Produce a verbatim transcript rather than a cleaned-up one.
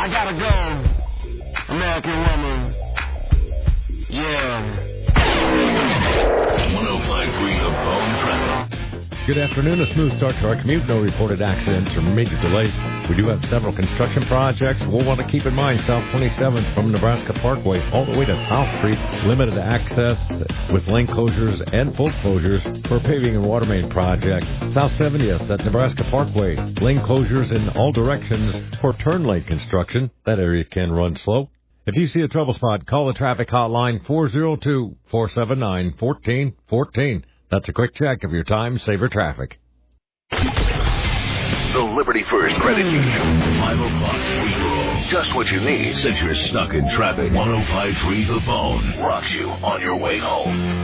I gotta go. American woman. Yeah. one oh five point three The Bone Traffic. Good afternoon. A smooth start to our commute. No reported accidents or major delays. We do have several construction projects. We'll want to keep in mind South twenty-seventh from Nebraska Parkway all the way to South Street. Limited access with lane closures and full closures for paving and water main projects. South seventieth at Nebraska Parkway. Lane closures in all directions for turn lane construction. That area can run slow. If you see a trouble spot, call the traffic hotline four oh two, four seven nine, one four one four. That's a quick check of your time saver traffic. The Liberty First Credit Union. five o'clock free-for-all. Just what you need since you're stuck in traffic. one oh five point three The Bone rocks you on your way home.